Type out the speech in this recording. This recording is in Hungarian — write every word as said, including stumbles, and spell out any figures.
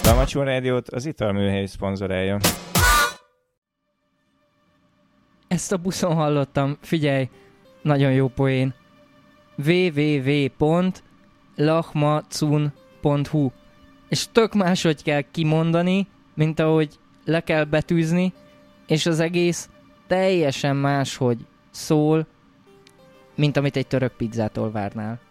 Dalmacson Rádiót az Italműhely szponzorálja. Ezt a buszon hallottam, figyelj, nagyon jó poén. double-u double-u double-u pont lahmacun pont hu És tök máshogy kell kimondani, mint ahogy le kell betűzni, és az egész teljesen máshogy szól, mint amit egy török pizzától várnál.